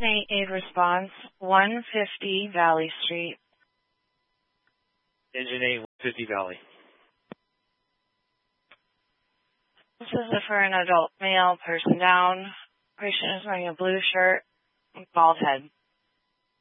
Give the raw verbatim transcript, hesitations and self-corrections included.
eight aid response, one fifty Valley Street. Engine eight, one fifty Valley. This is for an adult male, person down. Patient is wearing a blue shirt, bald head.